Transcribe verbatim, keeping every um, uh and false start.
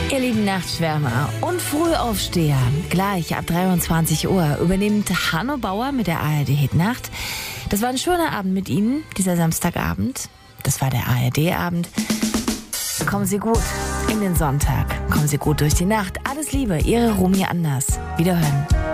Ihr lieben Nachtschwärmer und Frühaufsteher, gleich ab dreiundzwanzig Uhr übernimmt Hanno Bauer mit der A R D-Hit Nacht. Das war ein schöner Abend mit Ihnen, dieser Samstagabend. Das war der A R D-Abend. Kommen Sie gut in den Sonntag. Kommen Sie gut durch die Nacht. Alles Liebe, Ihre Romy Anders. Wiederhören.